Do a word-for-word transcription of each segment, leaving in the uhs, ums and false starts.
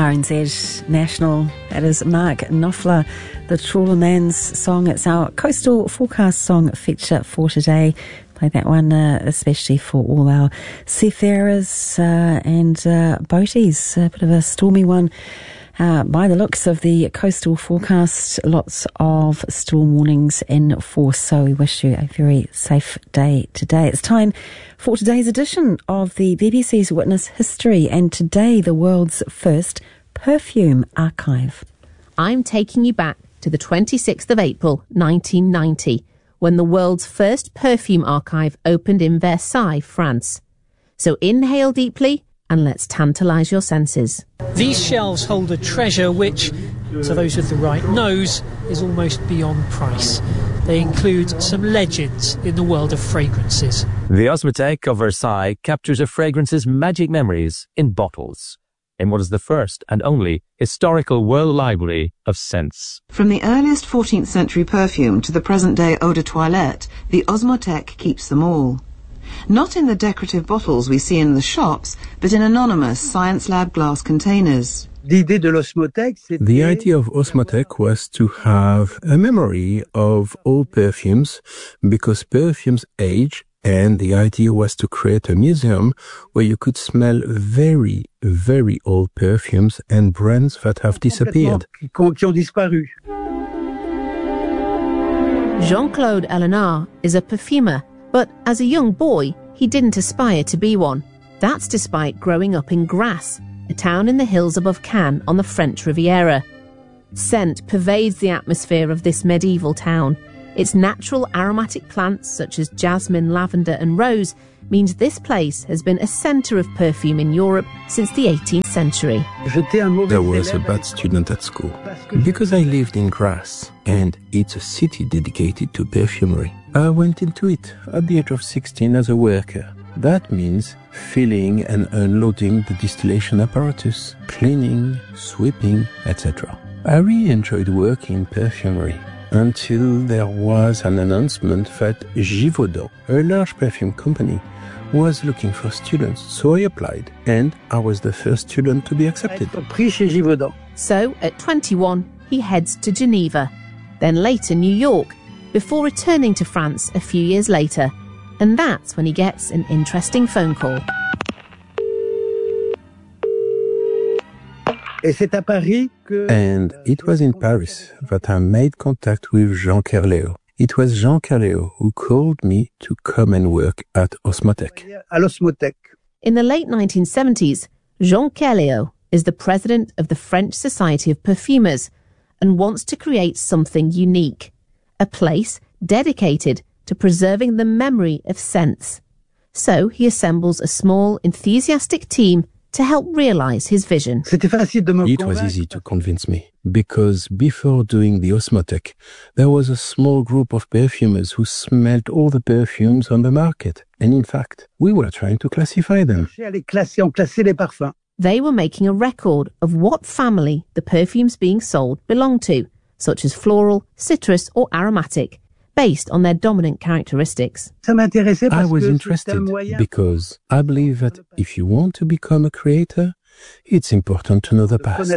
R N Z National. That is Mark Knopfler, the Trawler Man's song. It's our coastal forecast song feature for today. Play that one uh, especially for all our seafarers uh, and uh, boaties. A bit of a stormy one. Uh, by the looks of the coastal forecast, lots of storm warnings in force, so we wish you a very safe day today. It's time for today's edition of the B B C's Witness History, and today the world's first perfume archive. I'm taking you back to the twenty-sixth of April nineteen ninety, when the world's first perfume archive opened in Versailles, France. So inhale deeply and let's tantalise your senses. These shelves hold a treasure which, to those with the right nose, is almost beyond price. They include some legends in the world of fragrances. The Osmothèque of Versailles captures a fragrance's magic memories in bottles, in what is the first and only historical world library of scents. From the earliest fourteenth century perfume to the present-day eau de toilette, the Osmothèque keeps them all. Not in the decorative bottles we see in the shops, but in anonymous science lab glass containers. The idea of Osmothèque was to have a memory of old perfumes, because perfumes age, and the idea was to create a museum where you could smell very, very old perfumes and brands that have disappeared. Jean-Claude Ellena is a perfumer, but as a young boy, he didn't aspire to be one. That's despite growing up in Grasse, a town in the hills above Cannes on the French Riviera. Scent pervades the atmosphere of this medieval town. Its natural aromatic plants such as jasmine, lavender and rose means this place has been a centre of perfume in Europe since the eighteenth century. There was a bad student at school, because I lived in Grasse, and it's a city dedicated to perfumery. I went into it at the age of sixteen as a worker. That means filling and unloading the distillation apparatus, cleaning, sweeping, et cetera. I really enjoyed working in perfumery, until there was an announcement that Givaudan, a large perfume company, was looking for students. So I applied, and I was the first student to be accepted. So, at twenty-one, he heads to Geneva, then later New York, before returning to France a few years later. And that's when he gets an interesting phone call. And it was in Paris that I made contact with Jean Kerléo. It was Jean Kerléo who called me to come and work at Osmothèque. In the late nineteen seventies, Jean Kerléo is the president of the French Society of Perfumers and wants to create something unique, a place dedicated to preserving the memory of scents. So he assembles a small, enthusiastic team to help realise his vision. It was easy to convince me, because before doing the Osmothèque, there was a small group of perfumers who smelled all the perfumes on the market. And in fact, we were trying to classify them. They were making a record of what family the perfumes being sold belonged to, such as floral, citrus or aromatic, based on their dominant characteristics. I was interested because I believe that if you want to become a creator, it's important to know the past.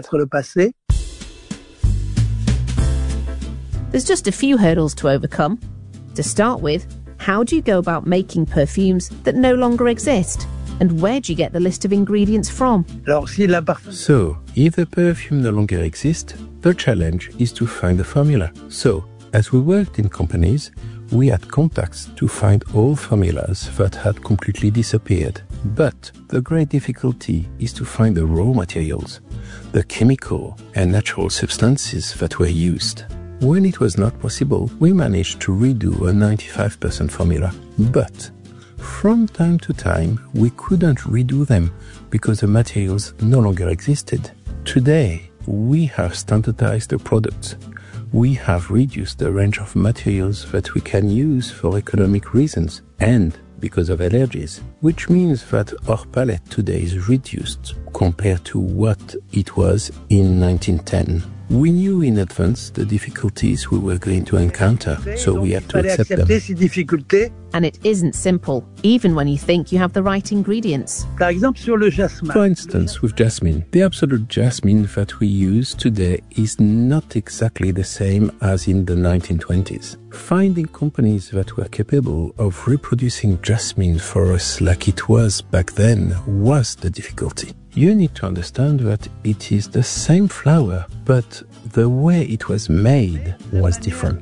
There's just a few hurdles to overcome. To start with, how do you go about making perfumes that no longer exist? And where do you get the list of ingredients from? So, if the perfume no longer exists, the challenge is to find a formula. So, as we worked in companies, we had contacts to find old formulas that had completely disappeared. But the great difficulty is to find the raw materials, the chemical and natural substances that were used. When it was not possible, we managed to redo a ninety-five percent formula. But from time to time, we couldn't redo them because the materials no longer existed. Today, we have standardized the products. We have reduced the range of materials that we can use for economic reasons and because of allergies, which means that our palette today is reduced compared to what it was in nineteen ten. We knew in advance the difficulties we were going to encounter, so we had to accept them. And it isn't simple, even when you think you have the right ingredients. For instance, with jasmine, the absolute jasmine that we use today is not exactly the same as in the nineteen twenties. Finding companies that were capable of reproducing jasmine for us like it was back then was the difficulty. You need to understand that it is the same flower, but the way it was made was different.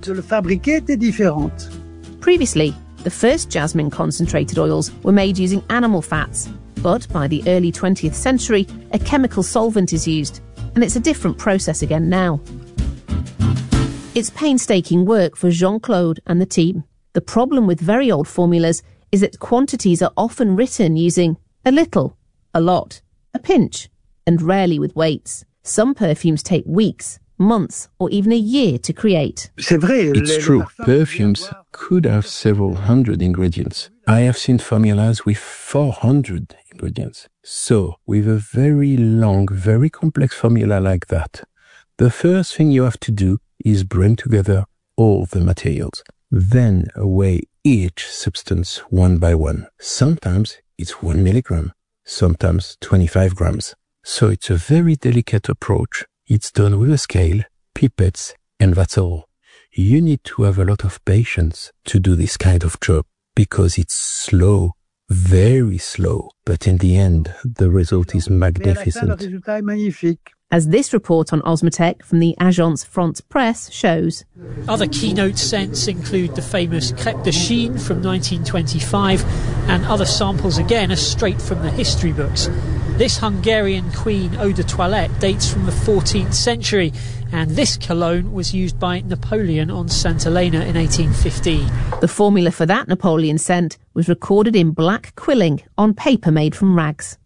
Previously, the first jasmine concentrated oils were made using animal fats, but by the early twentieth century, a chemical solvent is used, and it's a different process again now. It's painstaking work for Jean-Claude and the team. The problem with very old formulas is that quantities are often written using a little, a lot, a pinch, and rarely with weights. Some perfumes take weeks, months, or even a year to create. It's true, perfumes could have several hundred ingredients. I have seen formulas with four hundred ingredients. So, with a very long, very complex formula like that, the first thing you have to do is bring together all the materials. Then weigh each substance one by one. Sometimes it's one milligram, sometimes twenty-five grams. So it's a very delicate approach. It's done with a scale, pipettes, and that's all. You need to have a lot of patience to do this kind of job because it's slow, very slow. But in the end, the result is magnificent. As this report on Osmotek from the Agence France Presse shows. Other keynote scents include the famous Crêpe de Chine from nineteen twenty-five, and other samples again are straight from the history books. This Hungarian Queen eau de toilette dates from the fourteenth century, and this cologne was used by Napoleon on Saint Helena in eighteen fifteen. The formula for that Napoleon scent was recorded in black quilling on paper made from rags.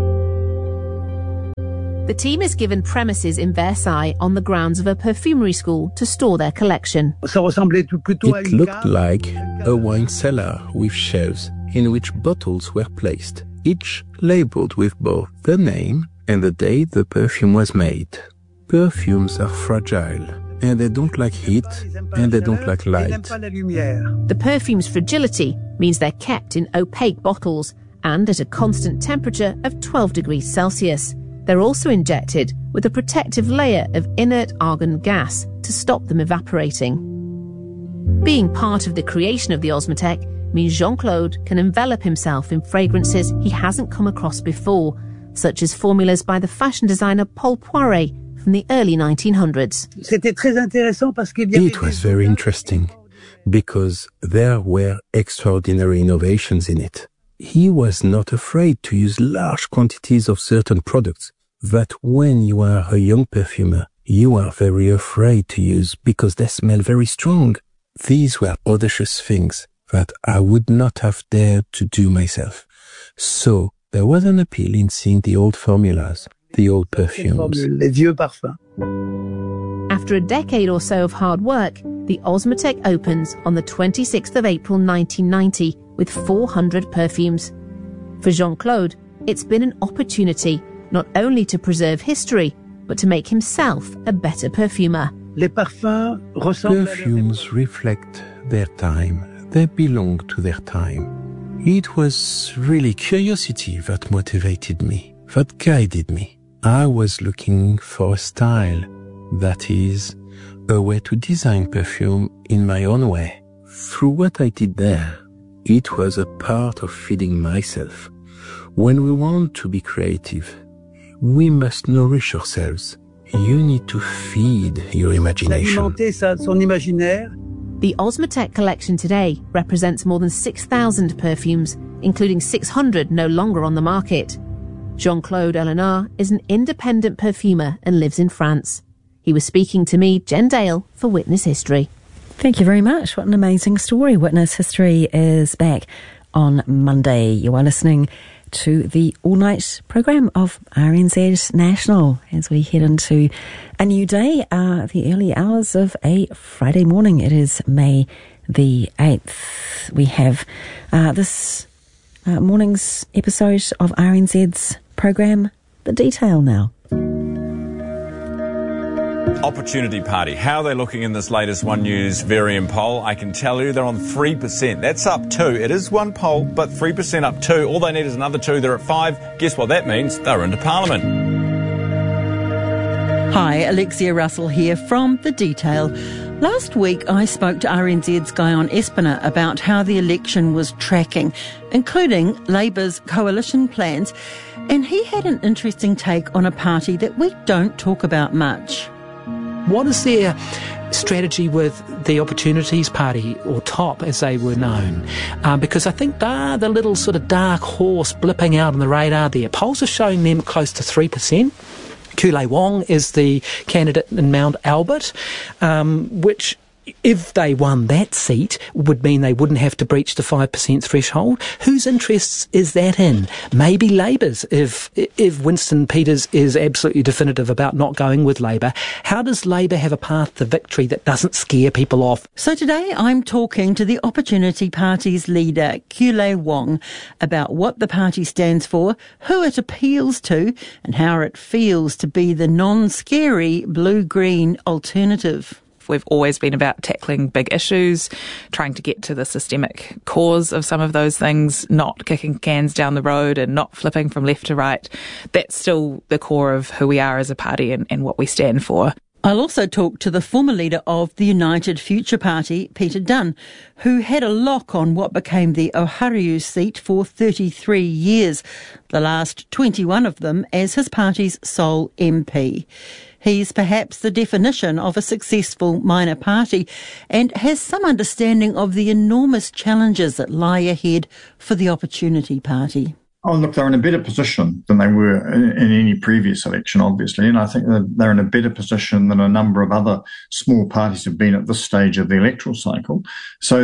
The team is given premises in Versailles on the grounds of a perfumery school to store their collection. It looked like a wine cellar with shelves in which bottles were placed, each labeled with both the name and the date the perfume was made. Perfumes are fragile, and they don't like heat, and they don't like light. The perfume's fragility means they're kept in opaque bottles and at a constant temperature of twelve degrees Celsius. They're also injected with a protective layer of inert argon gas to stop them evaporating. Being part of the creation of the Osmotek means Jean-Claude can envelop himself in fragrances he hasn't come across before, such as formulas by the fashion designer Paul Poiret from the early nineteen hundreds. It was very interesting because there were extraordinary innovations in it. He was not afraid to use large quantities of certain products that when you are a young perfumer, you are very afraid to use because they smell very strong. These were audacious things that I would not have dared to do myself. So there was an appeal in seeing the old formulas, the old perfumes. After a decade or so of hard work, the Osmotek opens on the twenty-sixth of April nineteen ninety with four hundred perfumes. For Jean-Claude, it's been an opportunity not only to preserve history, but to make himself a better perfumer. Perfumes reflect their time. They belong to their time. It was really curiosity that motivated me, that guided me. I was looking for a style, that is, a way to design perfume in my own way. Through what I did there, it was a part of feeding myself. When we want to be creative, we must nourish ourselves. You need to feed your imagination. The Osmotek collection today represents more than six thousand perfumes, including six hundred no longer on the market. Jean-Claude Ellernard is an independent perfumer and lives in France. He was speaking to me, Jen Dale, for Witness History. Thank you very much. What an amazing story. Witness History is back on Monday. You are listening to the all-night program of R N Z National as we head into a new day, uh, the early hours of a Friday morning. It is May the eighth. We have uh, this uh, morning's episode of R N Z's program, The Detail now. Opportunity Party. How are they looking in this latest One News Varian poll? I can tell you they're on three percent. That's up two. It is one poll, but three percent up two. All they need is another two. They're at five. Guess what that means? They're into Parliament. Hi, Alexia Russell here from The Detail. Last week I spoke to R N Z's Guyon Espiner about how the election was tracking, including Labour's coalition plans, and he had an interesting take on a party that we don't talk about much. What is their strategy with the Opportunities Party, or TOP as they were known? Um, because I think they're the little sort of dark horse blipping out on the radar there. Polls are showing them close to three percent. Kulei Wong is the candidate in Mount Albert, um, which, if they won that seat, would mean they wouldn't have to breach the five percent threshold. Whose interests is that in? Maybe Labour's, if if Winston Peters is absolutely definitive about not going with Labour. How does Labour have a path to victory that doesn't scare people off? So today I'm talking to the Opportunity Party's leader, Kulei Wong, about what the party stands for, who it appeals to, and how it feels to be the non-scary blue-green alternative. We've always been about tackling big issues, trying to get to the systemic cause of some of those things, not kicking cans down the road and not flipping from left to right. That's still the core of who we are as a party and, and what we stand for. I'll also talk to the former leader of the United Future Party, Peter Dunn, who had a lock on what became the Oharu seat for thirty-three years, the last twenty-one of them as his party's sole M P. He's perhaps the definition of a successful minor party and has some understanding of the enormous challenges that lie ahead for the Opportunity Party. Oh, look, they're in a better position than they were in, in any previous election, obviously, and I think that they're in a better position than a number of other small parties have been at this stage of the electoral cycle. So,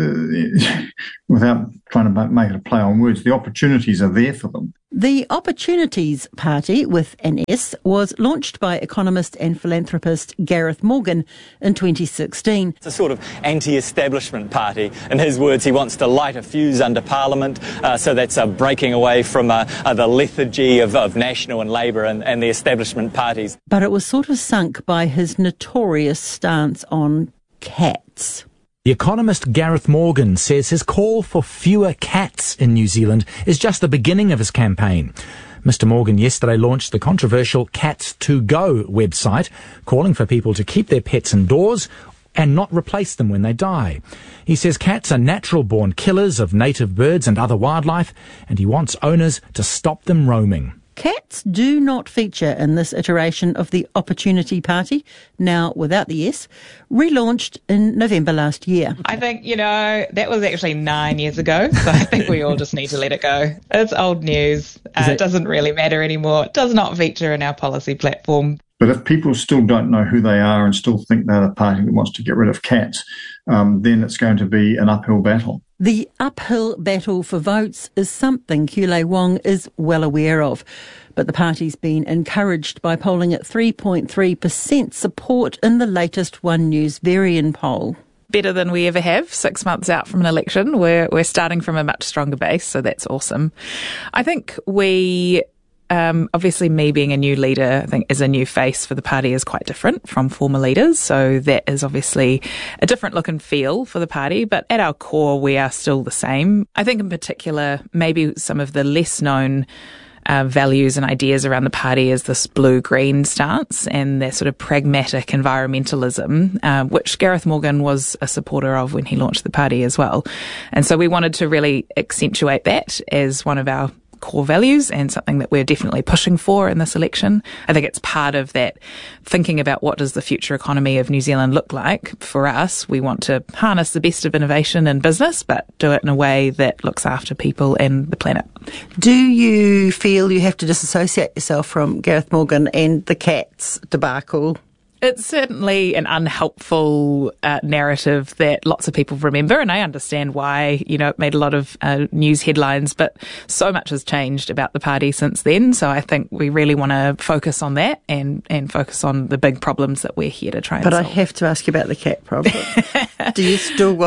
uh, without trying to make it a play on words, the opportunities are there for them. The Opportunities Party, with an S, was launched by economist and philanthropist Gareth Morgan in twenty sixteen. It's a sort of anti-establishment party. In his words, he wants to light a fuse under Parliament, uh, so that's uh, breaking away from uh, uh, the lethargy of, of National and Labour and, and the establishment parties. But it was sort of sunk by his notorious stance on cats. The economist Gareth Morgan says his call for fewer cats in New Zealand is just the beginning of his campaign. Mister Morgan yesterday launched the controversial Cats to Go website, calling for people to keep their pets indoors and not replace them when they die. He says cats are natural-born killers of native birds and other wildlife, and he wants owners to stop them roaming. Cats do not feature in this iteration of the Opportunity Party, now without the S, relaunched in November last year. I think, you know, that was actually nine years ago, so I think we all just need to let it go. It's old news. Uh, it, it doesn't really matter anymore. It does not feature in our policy platform. But if people still don't know who they are and still think they're the party that wants to get rid of cats, um, then it's going to be an uphill battle. The uphill battle for votes is something Kulei Wong is well aware of. But the party's been encouraged by polling at three point three percent support in the latest One News Varian poll. Better than we ever have six months out from an election. We're, we're starting from a much stronger base, so that's awesome. I think we... Um, obviously, me being a new leader, I think, as a new face for the party is quite different from former leaders. So that is obviously a different look and feel for the party. But at our core, we are still the same. I think in particular, maybe some of the less known uh, values and ideas around the party is this blue-green stance and their sort of pragmatic environmentalism, uh, which Gareth Morgan was a supporter of when he launched the party as well. And so we wanted to really accentuate that as one of our core values and something that we're definitely pushing for in this election. I think it's part of that thinking about what does the future economy of New Zealand look like. For us, we want to harness the best of innovation in business, but do it in a way that looks after people and the planet. Do you feel you have to disassociate yourself from Gareth Morgan and the cats debacle? It's certainly an unhelpful uh, narrative that lots of people remember, and I understand why. You know, it made a lot of uh, news headlines, but so much has changed about the party since then. So I think we really want to focus on that and, and focus on the big problems that we're here to try and but solve. But I have to ask you about the cat problem. Do you still want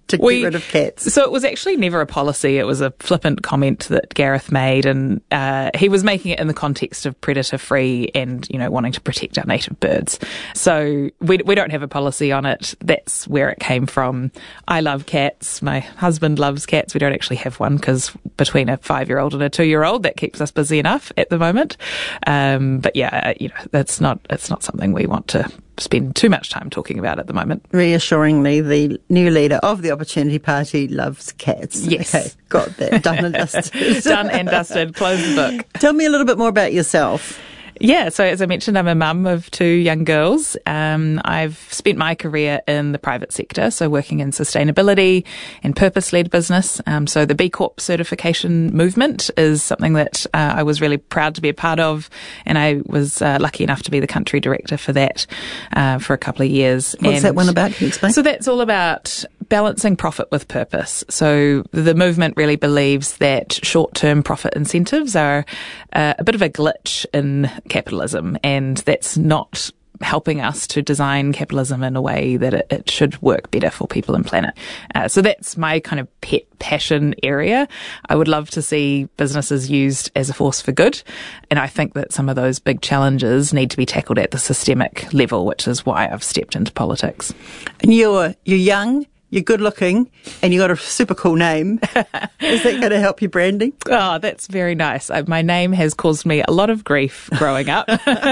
to we, get rid of cats? So it was actually never a policy. It was a flippant comment that Gareth made, and uh, he was making it in the context of predator-free and, you know, wanting to protect our native birds. So we we don't have a policy on it. That's where it came from. I love cats. My husband loves cats. We don't actually have one because between a five-year-old and a two-year-old, that keeps us busy enough at the moment. Um, but yeah, you know, that's not it's not something we want to spend too much time talking about at the moment. Reassuringly, the new leader of the Opportunity Party loves cats. Yes. Okay, got that. Done and dusted. Done and dusted. Close the book. Tell me a little bit more about yourself. Yeah, so as I mentioned, I'm a mum of two young girls. Um, I've spent my career in the private sector, so working in sustainability and purpose-led business. Um, so the B Corp certification movement is something that uh, I was really proud to be a part of, and I was uh, lucky enough to be the country director for that uh, for a couple of years. What's and that one about? Can you explain? So that's all about balancing profit with purpose. So the movement really believes that short-term profit incentives are uh, a bit of a glitch in capitalism, and that's not helping us to design capitalism in a way that it, it should work better for people and planet. Uh, so that's my kind of pet passion area. I would love to see businesses used as a force for good, and I think that some of those big challenges need to be tackled at the systemic level, which is why I've stepped into politics. And you're you're young, you're good looking, and you got a super cool name. Is that going to help your branding? Oh, that's very nice. I, my name has caused me a lot of grief growing up.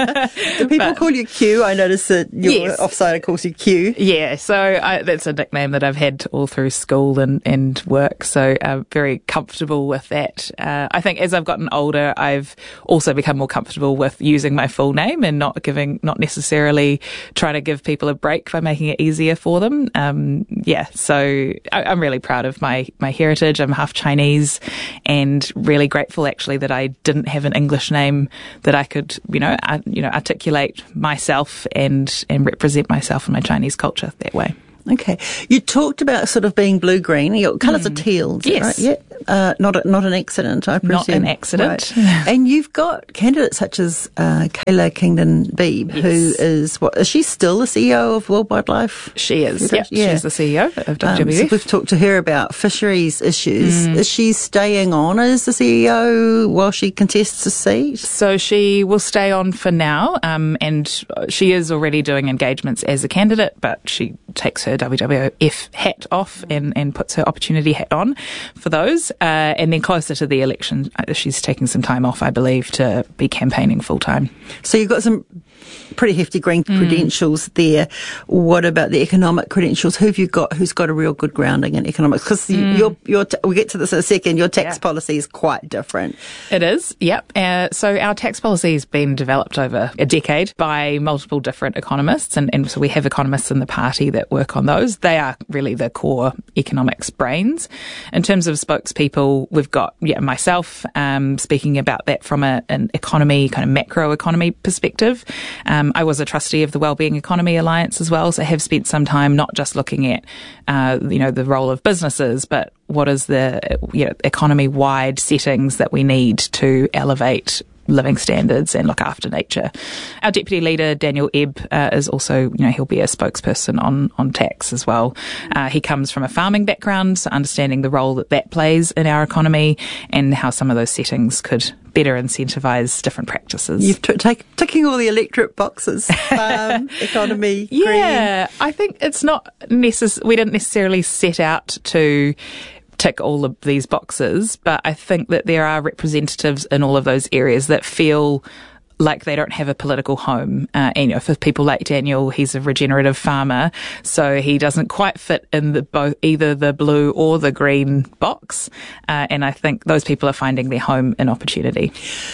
Do people but, call you Q? I noticed that your yes. offsider calls you Q. Yeah, so I, that's a nickname that I've had all through school and, and work, so I'm very comfortable with that. Uh, I think as I've gotten older, I've also become more comfortable with using my full name and not giving, not necessarily trying to give people a break by making it easier for them. Um, yeah, so I, I'm really proud of my, my heritage. I'm half Chinese and really grateful actually that I didn't have an English name that I could, you know, I, you know, articulate myself and, and represent myself and my Chinese culture that way. Okay. You talked about sort of being blue-green. Your colours mm. are teal, is yes. right? Yeah. Uh, not a, not an accident, I presume. Not an accident. Right. And you've got candidates such as uh, Kayla Kingdon-Beebe, yes. who is, what, is she still the C E O of World Wildlife? She is, yep, yeah. She's the C E O of W W F. Um, so we've talked to her about fisheries issues. Mm. Is she staying on as the C E O while she contests a seat? So she will stay on for now, um, and she is already doing engagements as a candidate, but she takes her W W F hat off and, and puts her opportunity hat on for those. Uh, and then closer to the election, she's taking some time off, I believe, to be campaigning full time. So you've got some pretty hefty green mm. credentials there. What about the economic credentials? Who have you got who's got a real good grounding in economics? Because mm. your, your, we'll get to this in a second, your tax yeah. policy is quite different. It is, yep. Uh, so our tax policy has been developed over a decade by multiple different economists, and, and so we have economists in the party that work on those. They are really the core economics brains. In terms of spokespeople, we've got yeah myself um, speaking about that from a, an economy, kind of macro economy perspective. Um, I was a trustee of the Wellbeing Economy Alliance as well, so I have spent some time not just looking at, uh, you know, the role of businesses, but what is the you know, economy-wide settings that we need to elevate living standards and look after nature. Our deputy leader, Daniel Ebb, uh, is also, you know, he'll be a spokesperson on, on tax as well. Uh, he comes from a farming background, so understanding the role that that plays in our economy and how some of those settings could better incentivise different practices. You've t- take, ticking all the electorate boxes. Farm, economy, yeah, green. I think it's not necess- we didn't necessarily set out to tick all of these boxes, but I think that there are representatives in all of those areas that feel like they don't have a political home. Uh, and, you know, for people like Daniel, he's a regenerative farmer, so he doesn't quite fit in the both either the blue or the green box. Uh, and I think those people are finding their home in opportunity.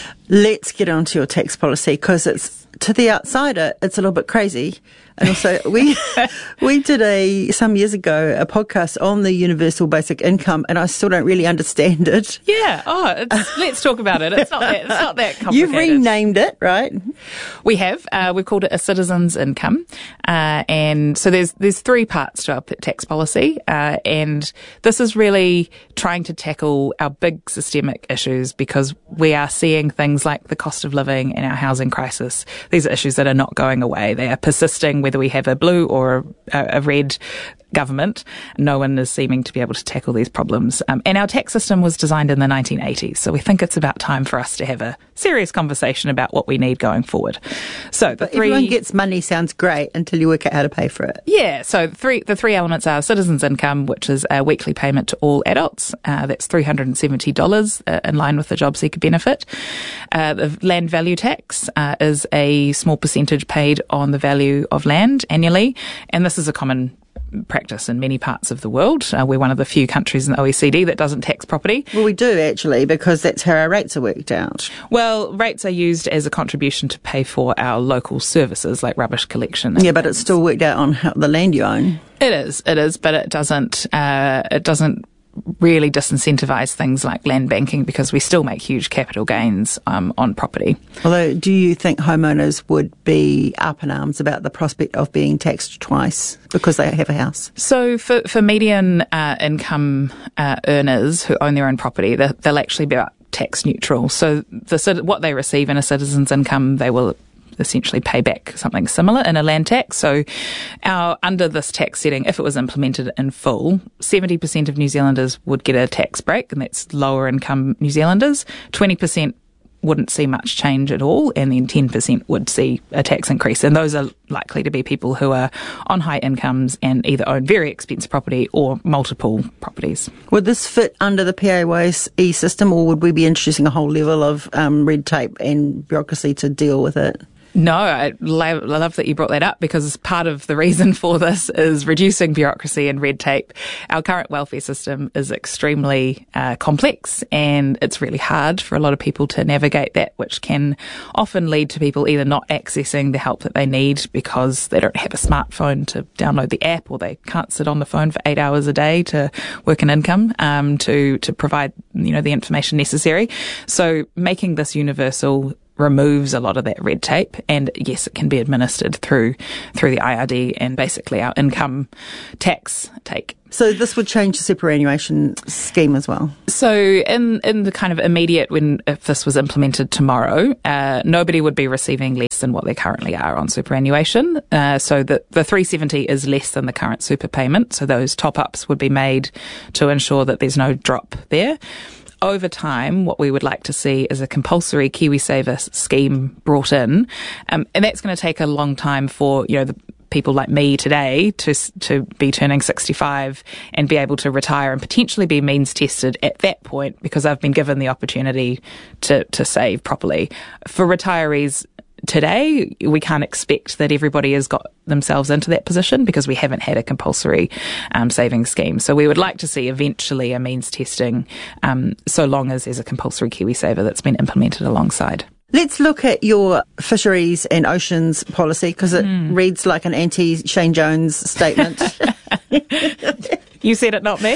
Let's get on to your tax policy, because it's, to the outsider, it's a little bit crazy. And also, we we did a some years ago a podcast on the universal basic income, and I still don't really understand it. Yeah. Oh, it's, let's talk about it. It's not that. It's not that complicated. You've renamed it, right? We have. Uh, we've called it a citizen's income, uh, and so there's there's three parts to our tax policy, uh, and this is really trying to tackle our big systemic issues, because we are seeing things like the cost of living and our housing crisis these are issues that are not going away. They are persisting whether we have a blue or a, a red government. No one is seeming to be able to tackle these problems. Um, and our tax system was designed in the nineteen eighties, so we think it's about time for us to have a serious conversation about what we need going forward. So the but three, everyone gets money sounds great until you work out how to pay for it. Yeah, so three, the three elements are citizens' income, which is a weekly payment to all adults. Uh, that's three hundred seventy dollars uh, in line with the job seeker benefit. Uh, the land value tax uh, is a small percentage paid on the value of land annually, and this is a common practice in many parts of the world. Uh, we're one of the few countries in the O E C D that doesn't tax property. Well, we do actually, because that's how our rates are worked out. Well, rates are used as a contribution to pay for our local services like rubbish collection. Yeah, but it's still worked out on how the land you own. It is, it is, but it doesn't, uh, it doesn't really disincentivize things like land banking because we still make huge capital gains um, on property. Although, do you think homeowners would be up in arms about the prospect of being taxed twice because they have a house? So for, for median uh, income uh, earners who own their own property, they'll actually be tax neutral. So the what they receive in a citizen's income, they will essentially pay back something similar in a land tax. So our under this tax setting, if it was implemented in full, seventy percent of New Zealanders would get a tax break, and that's lower income New Zealanders. twenty percent wouldn't see much change at all, and then ten percent would see a tax increase. And those are likely to be people who are on high incomes and either own very expensive property or multiple properties. Would this fit under the P A Y E system, or would we be introducing a whole level of um, red tape and bureaucracy to deal with it? No, I love, I love that you brought that up, because part of the reason for this is reducing bureaucracy and red tape. Our current welfare system is extremely uh, complex, and it's really hard for a lot of people to navigate that, which can often lead to people either not accessing the help that they need because they don't have a smartphone to download the app, or they can't sit on the phone for eight hours a day to work an income um, to to provide you know the information necessary. So making this universal removes a lot of that red tape, and yes, it can be administered through through the I R D and basically our income tax take. So this would change the superannuation scheme as well? So in in the kind of immediate, when if this was implemented tomorrow, uh, nobody would be receiving less than what they currently are on superannuation. Uh, so the, the three hundred seventy is less than the current super payment, so those top-ups would be made to ensure that there's no drop there. Over time, what we would like to see is a compulsory KiwiSaver scheme brought in, um, and that's going to take a long time for you know the people like me today to to be turning sixty-five and be able to retire and potentially be means tested at that point, because I've been given the opportunity to to save properly. For retirees today, we can't expect that everybody has got themselves into that position because we haven't had a compulsory um, savings scheme. So we would like to see eventually a means testing, um, so long as there's a compulsory KiwiSaver that's been implemented alongside. Let's look at your fisheries and oceans policy, because it mm. reads like an anti-Shane Jones statement. You said it, not me.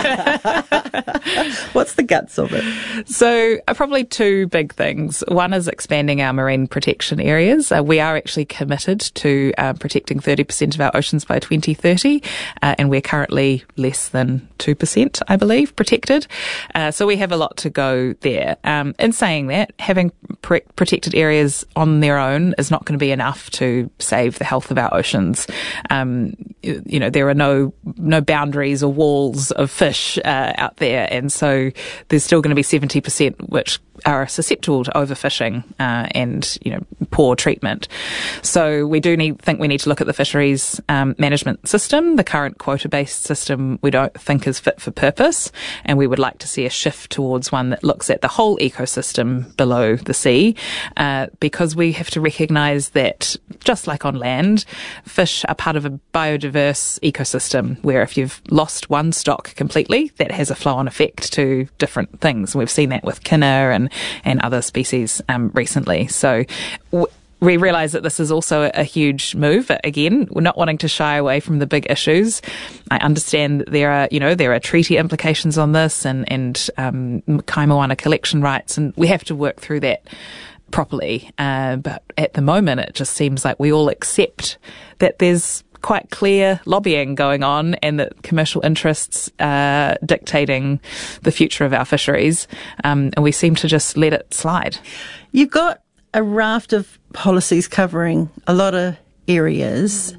What's the guts of it? So uh, probably two big things. One is expanding our marine protection areas. Uh, we are actually committed to uh, protecting thirty percent of our oceans by twenty thirty, uh, and we're currently less than two percent, I believe, protected. Uh, so we have a lot to go there. Um, in saying that, having pre- protected areas on their own is not going to be enough to save the health of our oceans. Um, you, you know, there are no no boundaries or walls of fish uh, out there, and so there's still going to be seventy percent which are susceptible to overfishing uh, and you know poor treatment. So we do need think we need to look at the fisheries um, management system. The current quota-based system we don't think is fit for purpose, and we would like to see a shift towards one that looks at the whole ecosystem below the sea, uh, because we have to recognise that just like on land, fish are part of a biodiverse ecosystem where if you've lost one stock completely, that has a flow-on effect to different things. We've seen that with kinner and and other species um, recently. So w- we realise that this is also a, a huge move. Again, we're not wanting to shy away from the big issues. I understand that there are, you know, there are treaty implications on this and, and um, kaimoana collection rights, and we have to work through that properly. Uh, but at the moment, it just seems like we all accept that there's quite clear lobbying going on and that commercial interests are dictating the future of our fisheries, um, and we seem to just let it slide. You've got a raft of policies covering a lot of areas.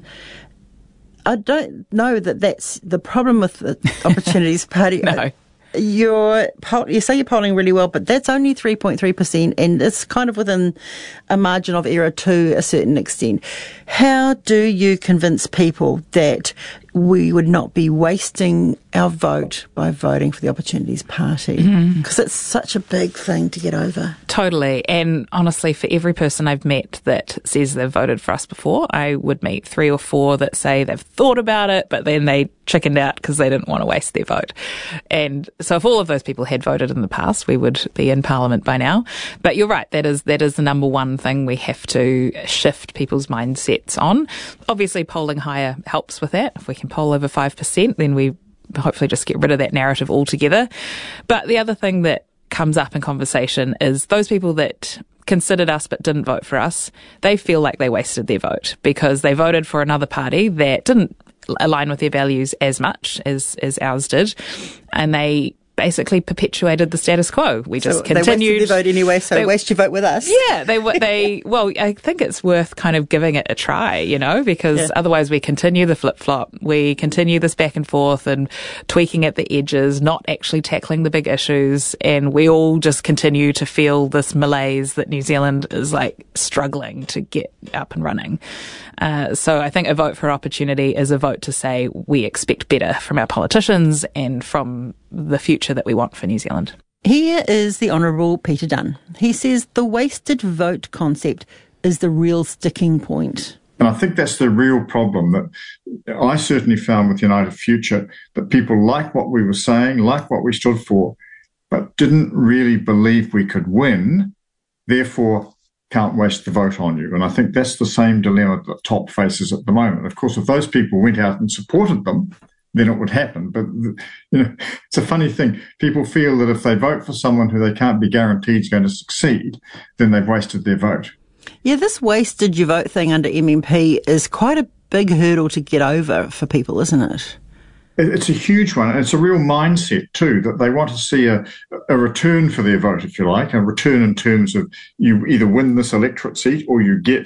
I don't know that that's the problem with the Opportunities Party. No. You're, you say you're polling really well, but that's only three point three percent, and it's kind of within a margin of error to a certain extent. How do you convince people that we would not be wasting our vote by voting for the Opportunities Party? Because mm. it's such a big thing to get over. Totally. And honestly, for every person I've met that says they've voted for us before, I would meet three or four that say they've thought about it, but then they chickened out because they didn't want to waste their vote. And so if all of those people had voted in the past, we would be in Parliament by now. But you're right, that is that is the number one thing we have to shift people's mindsets on. Obviously, polling higher helps with that. If we can poll over five percent, then we hopefully just get rid of that narrative altogether. But the other thing that comes up in conversation is those people that considered us but didn't vote for us, they feel like they wasted their vote because they voted for another party that didn't align with their values as much as, as ours did, and they basically perpetuated the status quo. We just so continued. They wasted their vote anyway, so they, waste your vote with us. Yeah, they they well, I think it's worth kind of giving it a try, you know, because yeah. otherwise we continue the flip flop, we continue this back and forth and tweaking at the edges, not actually tackling the big issues, and we all just continue to feel this malaise that New Zealand is like struggling to get up and running. Uh, so I think a vote for opportunity is a vote to say we expect better from our politicians and from the future that we want for New Zealand. Here is the Honourable Peter Dunn. He says the wasted vote concept is the real sticking point. And I think that's the real problem that I certainly found with United Future, that people like what we were saying, like what we stood for, but didn't really believe we could win, therefore can't waste the vote on you. And I think that's the same dilemma that the top faces at the moment. Of course, if those people went out and supported them, then it would happen. But, you know, it's a funny thing. People feel that if they vote for someone who they can't be guaranteed is going to succeed, then they've wasted their vote. Yeah, this wasted your vote thing under M M P is quite a big hurdle to get over for people, isn't it? It's a huge one. And it's a real mindset, too, that they want to see a, a return for their vote, if you like, a return in terms of you either win this electorate seat or you get